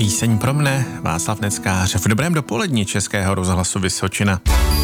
Píseň pro mne, Václav Neckář v dobrém dopoledni Českého rozhlasu Vysočina.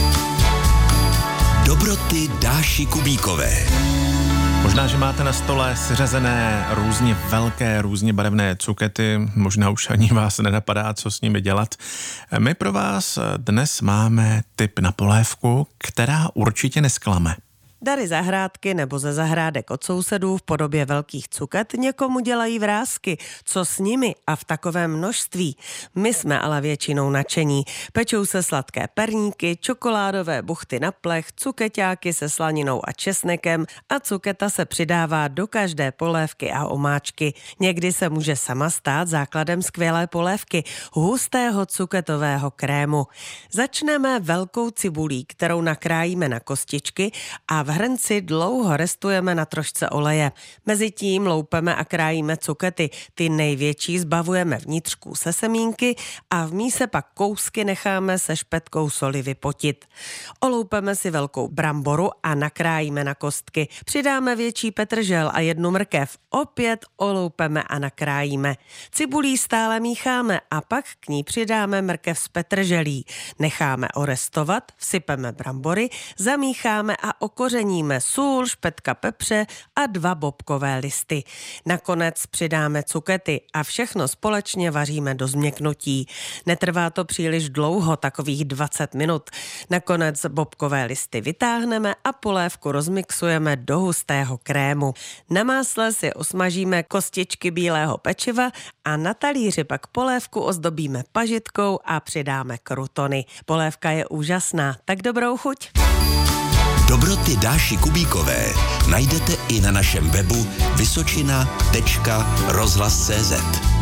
Dobroty Dáši Kubíkové. Možná, že máte na stole seřazené různě velké, různě barevné cukety, možná už ani vás nenapadá, co s nimi dělat. My pro vás dnes máme tip na polévku, která určitě nesklame. Dary zahrádky nebo ze zahrádek od sousedů v podobě velkých cuket někomu dělají vrásky. Co s nimi a v takovém množství? My jsme ale většinou nadšení. Pečou se sladké perníky, čokoládové buchty na plech, cukeťáky se slaninou a česnekem a cuketa se přidává do každé polévky a omáčky. Někdy se může sama stát základem skvělé polévky, hustého cuketového krému. Začneme velkou cibulí, kterou nakrájíme na kostičky a v hrnci dlouho restujeme na trošce oleje. Mezitím loupeme a krájíme cukety. Ty největší zbavujeme vnitřků se semínky a v míse pak kousky necháme se špetkou soli vypotit. Oloupeme si velkou bramboru a nakrájíme na kostky. Přidáme větší petržel a jednu mrkev. Opět oloupeme a nakrájíme. Cibulí stále mícháme a pak k ní přidáme mrkev s petrželí. Necháme orestovat, vsypeme brambory, zamícháme a okořeníme sůl, špetka pepře a 2 bobkové listy. Nakonec přidáme cukety a všechno společně vaříme do změknutí. Netrvá to příliš dlouho, takových 20 minut. Nakonec bobkové listy vytáhneme a polévku rozmixujeme do hustého krému. Na másle si osmažíme kostičky bílého pečiva a na talíři pak polévku ozdobíme pažitkou a přidáme krutony. Polévka je úžasná, tak dobrou chuť! Dobroty Dáši Kubíkové najdete i na našem webu vysočina.rozhlas.cz.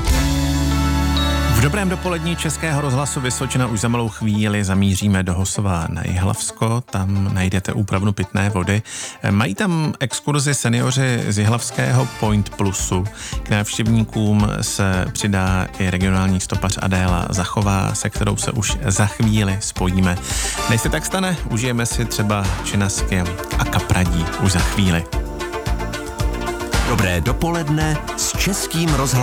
V dobrém dopolední Českého rozhlasu Vysočina už za malou chvíli zamíříme do Hosova na Jihlavsko, tam najdete úpravnu pitné vody. Mají tam exkurzi seniori z jihlavského Point Plusu. K návštěvníkům se přidá i regionální stopař Adéla Zachová, se kterou se už za chvíli spojíme. Než se tak stane, užijeme si třeba činasky a kapradí už za chvíli. Dobré dopoledne s Českým rozhlasem.